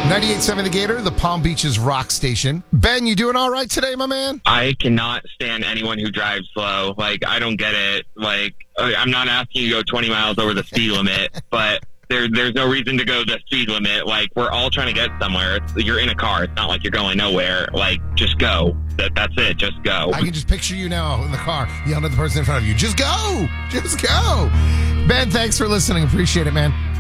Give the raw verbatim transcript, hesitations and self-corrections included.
ninety-eight point seven The Gator, the Palm Beaches rock station. Ben, you doing all right today, my man? I cannot stand anyone who drives slow. Like, I don't get it. Like, I'm not asking you to go twenty miles over the speed limit, but there, there's no reason to go the speed limit. Like, we're all trying to get somewhere. It's, you're in a car. It's not like you're going nowhere. Like, just go. That, that's it. Just go. I can just picture you now in the car yelling at the person in front of you. Just go. Just go. Ben, thanks for listening. Appreciate it, man.